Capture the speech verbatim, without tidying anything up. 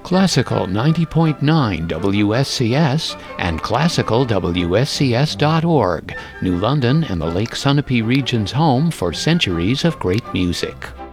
Classical ninety point nine W S C S and classical W S C S dot org, New London and the Lake Sunapee region's home for centuries of great music.